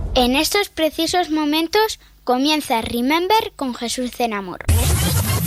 En estos precisos momentos comienza Remember con Jesús en Amor.